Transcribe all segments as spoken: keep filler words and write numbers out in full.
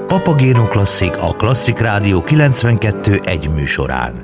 Papagéno Klasszik a Klasszik Rádió kilencvenkettő egy műsorán.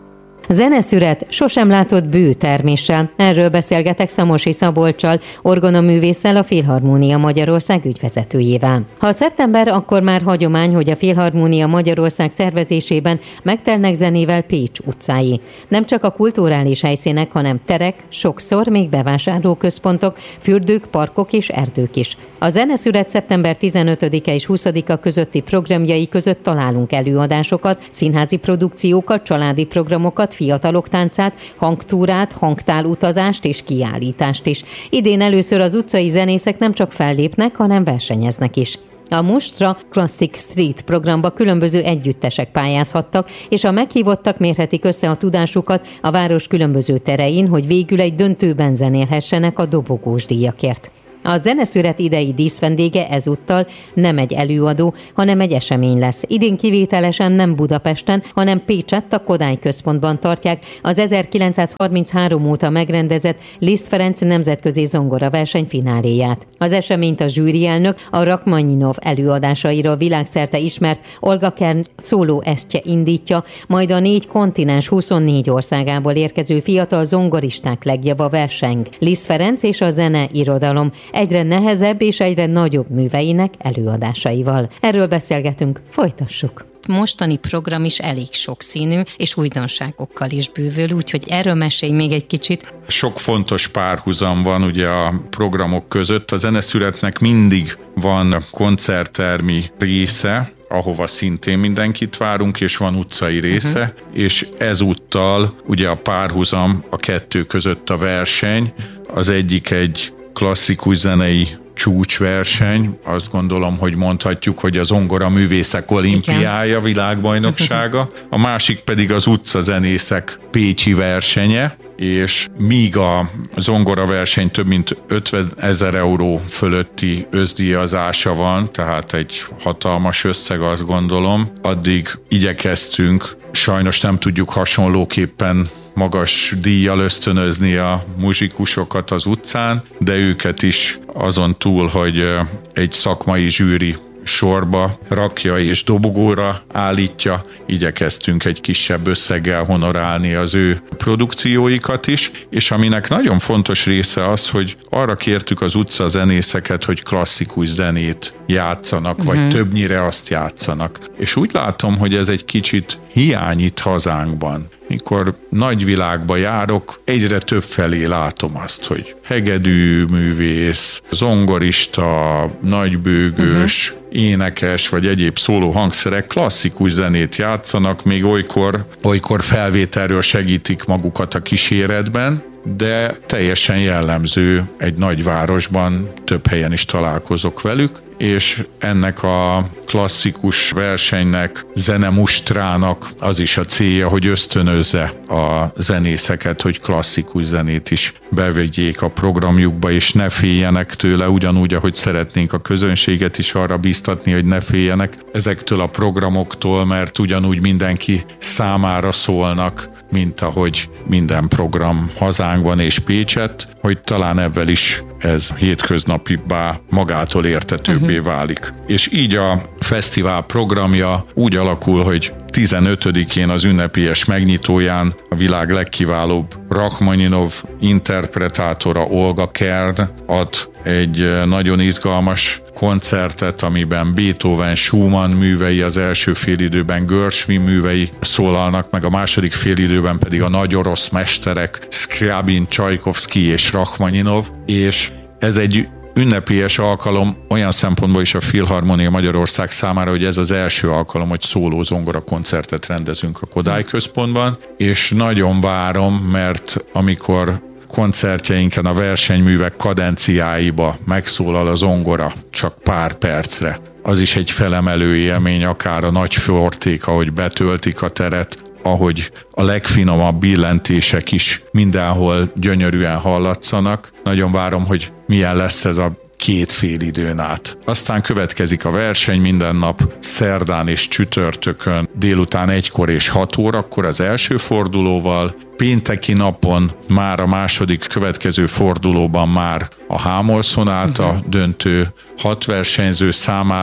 Zeneszüret sosem látott bő terméssel. Erről beszélgetek Szamosi Szabolccsal, orgonaművésszel, a Filharmónia Magyarország ügyvezetőjével. Ha szeptember, akkor már hagyomány, hogy a Filharmónia Magyarország szervezésében megtelnek zenével Pécs utcái. Nem csak a kulturális helyszínek, hanem terek, sokszor még bevásárlóközpontok, fürdők, parkok és erdők is. A zeneszület szeptember tizenötödike és huszadika közötti programjai között találunk előadásokat, színházi produkciókat, családi programokat, fiatalok táncát, hangtúrát, hangtálutazást és kiállítást is. Idén először az utcai zenészek nem csak fellépnek, hanem versenyeznek is. A Mustra Classic Street programba különböző együttesek pályázhattak, és a meghívottak mérhetik össze a tudásukat a város különböző terein, hogy végül egy döntőben zenélhessenek a dobogós díjakért. A zeneszület idei díszvendége ezúttal nem egy előadó, hanem egy esemény lesz. Idén kivételesen nem Budapesten, hanem Pécsett, a Kodály Központban tartják az ezerkilencszázharminchárom óta megrendezett Liszt Ferenc nemzetközi zongoraverseny fináléját. Az eseményt a zsűrielnök a Rachmaninov előadásaira világszerte ismert Olga Kern szóló estje indítja, majd a négy kontinens huszonnégy országából érkező fiatal zongoristák legjava verseng. Liszt Ferenc és a zene irodalom egyre nehezebb és egyre nagyobb műveinek előadásaival. Erről beszélgetünk, folytassuk. Mostani program is elég sokszínű, és újdonságokkal is bővül, úgyhogy erről mesélj még egy kicsit. Sok fontos párhuzam van ugye a programok között. A zeneszületnek mindig van koncerttermi része, ahova szintén mindenkit várunk, és van utcai része, uh-huh. és ezúttal ugye a párhuzam a kettő között a verseny. Az egyik egy klasszikus zenei csúcsverseny, azt gondolom, hogy mondhatjuk, hogy az zongora művészek olimpiája, világbajnoksága, a másik pedig az utcazenészek pécsi versenye, és míg a zongora verseny több mint ötvenezer euró fölötti összdíjazása van, tehát egy hatalmas összeg, azt gondolom, addig igyekeztünk, sajnos nem tudjuk hasonlóképpen magas díjjal ösztönözni a muzsikusokat az utcán, de őket is azon túl, hogy egy szakmai zsűri sorba rakja és dobogóra állítja, igyekeztünk egy kisebb összeggel honorálni az ő produkcióikat is, és aminek nagyon fontos része az, hogy arra kértük az utcazenészeket, hogy klasszikus zenét játszanak, uh-huh. vagy többnyire azt játszanak. És úgy látom, hogy ez egy kicsit hiány itt hazánkban. Mikor nagyvilágba járok, egyre több felé látom azt, hogy hegedű művész, zongorista, nagybőgős, uh-huh. énekes vagy egyéb szóló hangszerek klasszikus zenét játszanak, még olykor, olykor felvételről segítik magukat a kíséretben, de teljesen jellemző egy nagyvárosban, több helyen is találkozok velük, és ennek a klasszikus versenynek, zenemustrának az is a célja, hogy ösztönözze a zenészeket, hogy klasszikus zenét is bevegyék a programjukba, és ne féljenek tőle, ugyanúgy, ahogy szeretnénk a közönséget is arra bíztatni, hogy ne féljenek ezektől a programoktól, mert ugyanúgy mindenki számára szólnak, mint ahogy minden program hazánkban és Pécsett, hogy talán ebben is ez hétköznapibbá, magától értetőbbé uh-huh. válik. És így a fesztivál programja úgy alakul, hogy tizenötödikén az ünnepélyes megnyitóján a világ legkiválóbb Rachmaninov interpretátora Olga Kern ad egy nagyon izgalmas koncertet, amiben Beethoven, Schumann művei, az első félidőben Gershwin művei szólalnak, meg a második félidőben pedig a nagy orosz mesterek Scriabin, Csajkovszky és Rachmaninov, és ez egy ünnepélyes alkalom olyan szempontból is a Filharmónia Magyarország számára, hogy ez az első alkalom, hogy szóló zongora koncertet rendezünk a Kodály Központban, és nagyon várom, mert amikor koncertjeinken a versenyművek kadenciáiba megszólal a zongora csak pár percre, az is egy felemelő élmény, akár a nagy forték, ahogy betöltik a teret, ahogy a legfinomabb billentések is mindenhol gyönyörűen hallatszanak. Nagyon várom, hogy milyen lesz ez a két fél időn át. Aztán következik a verseny minden nap, szerdán és csütörtökön, délután egykor és hat órakor az első fordulóval, pénteki napon már a második következő fordulóban már a Hámol szonáta uh-huh. döntő hat versenyző számára,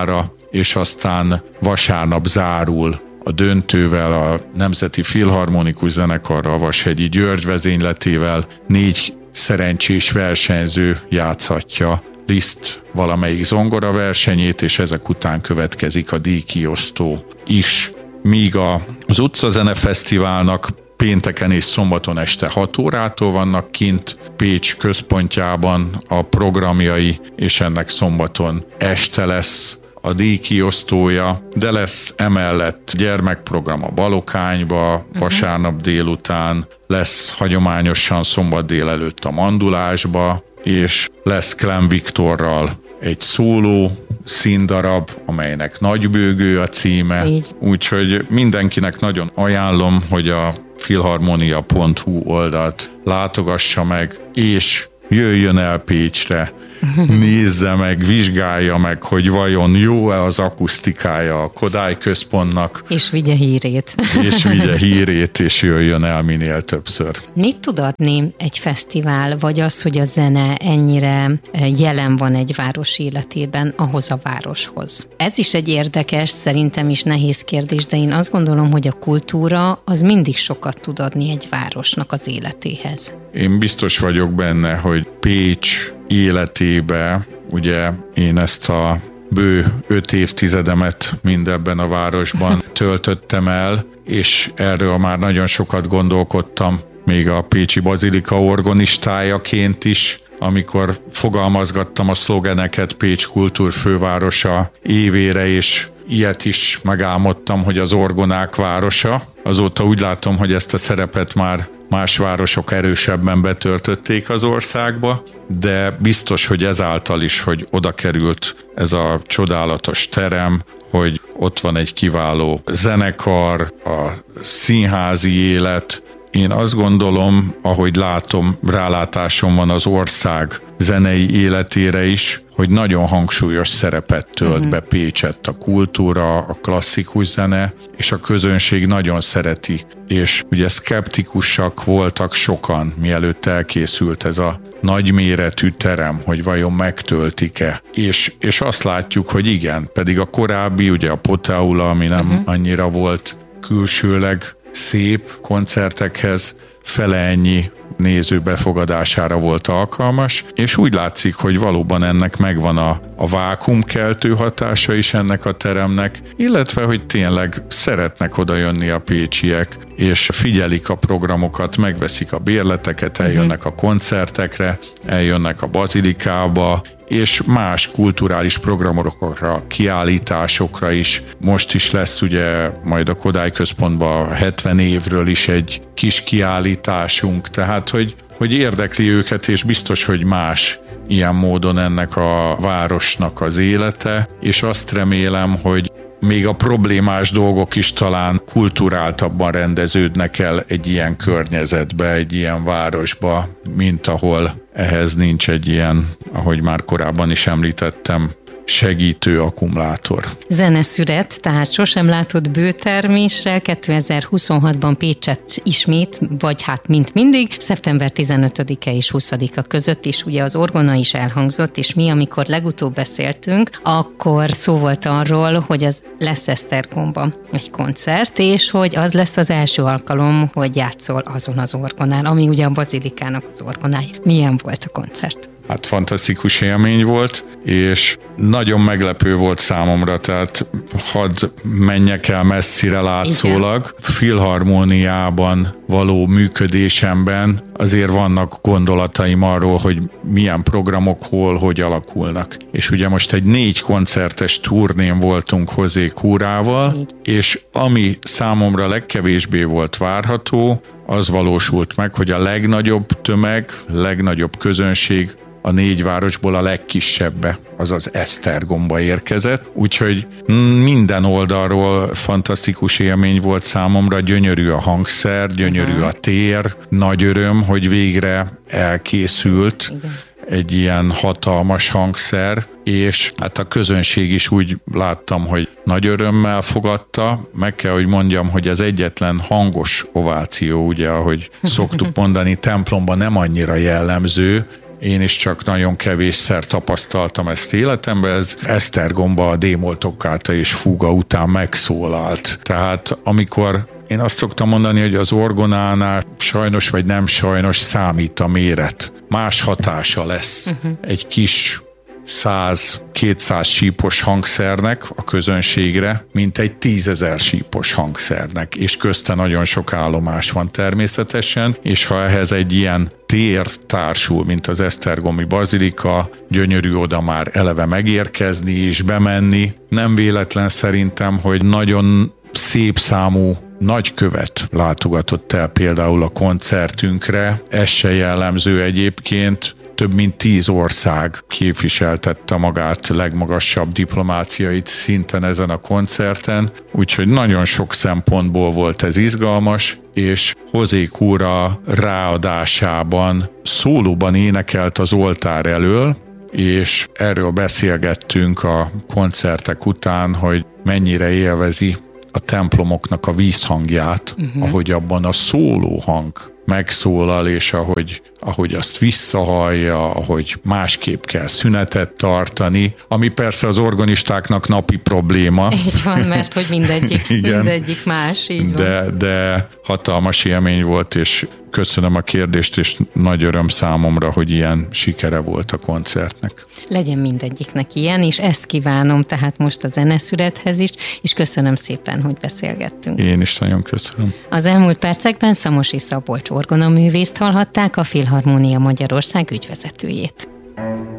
és aztán vasárnap zárul a döntővel a Nemzeti Filharmonikus Zenekarral, a Vashegyi György vezényletével négy szerencsés versenyző játszhatja Liszt valamelyik zongora versenyét, és ezek után következik a díjkiosztó is. Míg az Utcazene Fesztiválnak pénteken és szombaton este hat órától vannak kint Pécs központjában a programjai, és ennek szombaton este lesz a díjkiosztója, de lesz emellett gyermekprogram a Balokányba, vasárnap délután, lesz hagyományosan szombat délelőtt a Mandulásba, és lesz Klemm Viktorral egy szóló színdarab, amelynek Nagybőgő a címe, úgyhogy mindenkinek nagyon ajánlom, hogy a filharmonia pont hu oldalt látogassa meg, és jöjjön el Pécsre, nézze meg, vizsgálja meg, hogy vajon jó-e az akusztikája a Kodály Központnak. És vigye hírét. És vigye hírét, és jöjjön el minél többször. Mit tud adni egy fesztivál, vagy az, hogy a zene ennyire jelen van egy város életében, ahhoz a városhoz? Ez is egy érdekes, szerintem is nehéz kérdés, de én azt gondolom, hogy a kultúra az mindig sokat tud adni egy városnak az életéhez. Én biztos vagyok benne, hogy Pécs életébe, ugye én ezt a bő öt évtizedemet mindebben a városban töltöttem el, és erről már nagyon sokat gondolkodtam, még a Pécsi Bazilika orgonistájaként is, amikor fogalmazgattam a szlogeneket Pécs kultúrfővárosa évére, és ilyet is megálmodtam, hogy az orgonák városa. Azóta úgy látom, hogy ezt a szerepet már más városok erősebben betöltötték az országba, de biztos, hogy ezáltal is, hogy oda került ez a csodálatos terem, hogy ott van egy kiváló zenekar, a színházi élet. Én azt gondolom, ahogy látom, rálátásom van az ország zenei életére is, hogy nagyon hangsúlyos szerepet tölt be Pécsett a kultúra, a klasszikus zene, és a közönség nagyon szereti. És ugye szkeptikusak voltak sokan, mielőtt elkészült ez a nagyméretű terem, hogy vajon megtöltik-e. És, és azt látjuk, hogy igen, pedig a korábbi, ugye a Poteaula, ami nem uh-huh. annyira volt külsőleg szép koncertekhez, fele ennyi néző befogadására volt alkalmas, és úgy látszik, hogy valóban ennek megvan a, a vákuumkeltő hatása is ennek a teremnek, illetve, hogy tényleg szeretnek oda jönni a pécsiek, és figyelik a programokat, megveszik a bérleteket, eljönnek a koncertekre, eljönnek a bazilikába, és más kulturális programokra, kiállításokra is. Most is lesz ugye majd a Kodály Központban hetven évről is egy kis kiállításunk, tehát hogy, hogy érdekli őket, és biztos, hogy más ilyen módon ennek a városnak az élete, és azt remélem, hogy még a problémás dolgok is talán kulturáltabban rendeződnek el egy ilyen környezetbe, egy ilyen városba, mint ahol ehhez nincs egy ilyen, ahogy már korábban is említettem, segítő akkumulátor. Zeneszüret, tehát sosem látott bőterméssel kétezer-huszonhatban Pécsett ismét, vagy hát mint mindig, szeptember tizenötödike és huszadika között is, ugye az orgona is elhangzott, és mi, amikor legutóbb beszéltünk, akkor szó volt arról, hogy az lesz Esztergomban egy koncert, és hogy az lesz az első alkalom, hogy játszol azon az orgonán, ami ugye a bazilikának az orgonája. Milyen volt a koncert? Hát fantasztikus élmény volt, és nagyon meglepő volt számomra, tehát hadd menjek el messzire látszólag. Igen. Filharmóniában való működésemben azért vannak gondolataim arról, hogy milyen programok hol, hogy alakulnak. És ugye most egy négy koncertes turnén voltunk José Curával, és ami számomra legkevésbé volt várható, az valósult meg, hogy a legnagyobb tömeg, legnagyobb közönség a négy városból a legkisebbe, azaz Esztergomba érkezett, úgyhogy minden oldalról fantasztikus élmény volt számomra, gyönyörű a hangszer, gyönyörű a tér, nagy öröm, hogy végre elkészült Igen. egy ilyen hatalmas hangszer, és hát a közönség is úgy láttam, hogy nagy örömmel fogadta. Meg kell, hogy mondjam, hogy az egyetlen hangos ováció, ugye, ahogy szoktuk mondani, templomban nem annyira jellemző, én is csak nagyon kevésszer tapasztaltam ezt életemben, ez Esztergomba a D-moll toccata és fúga után megszólalt. Tehát amikor én azt szoktam mondani, hogy az orgonánál sajnos vagy nem sajnos számít a méret. Más hatása lesz uh-huh. egy kis száz-kétszáz sípos hangszernek a közönségre, mint egy tízezer sípos hangszernek, és közte nagyon sok állomás van természetesen, és ha ehhez egy ilyen tér társul, mint az esztergomi bazilika, gyönyörű oda már eleve megérkezni és bemenni. Nem véletlen szerintem, hogy nagyon szép számú nagykövet látogatott el például a koncertünkre. Ez se jellemző egyébként. Több mint tíz ország képviseltette magát legmagasabb diplomáciai szinten ezen a koncerten, úgyhogy nagyon sok szempontból volt ez izgalmas, és José Cura ráadásában szólóban énekelt az oltár elől, és erről beszélgettünk a koncertek után, hogy mennyire élvezi a templomoknak a vízhangját, uh-huh. ahogy abban a szólóhang megszólal, és ahogy, ahogy azt visszahallja, ahogy másképp kell szünetet tartani, ami persze az organistáknak napi probléma. Így van, mert hogy mindegyik, mindegyik más, így de, van. De hatalmas élmény volt, és köszönöm a kérdést, és nagy öröm számomra, hogy ilyen sikere volt a koncertnek. Legyen mindegyiknek ilyen, és ezt kívánom tehát most a zeneszülethez is, és köszönöm szépen, hogy beszélgettünk. Én is nagyon köszönöm. Az elmúlt percekben Szamosi Szabolcs orgonaművészt hallhatták, a Filharmónia Magyarország ügyvezetőjét.